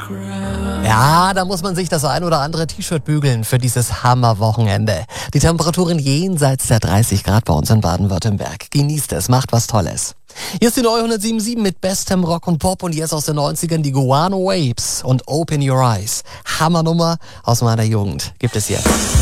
Ja, da muss man sich das ein oder andere T-Shirt bügeln für dieses Hammerwochenende. Die Temperaturen jenseits der 30 Grad bei uns in Baden-Württemberg. Genießt es, macht was Tolles. Hier ist die neue 107.7 mit bestem Rock und Pop und jetzt aus den 90ern die Guano Waves und Open Your Eyes. Hammernummer aus meiner Jugend gibt es jetzt.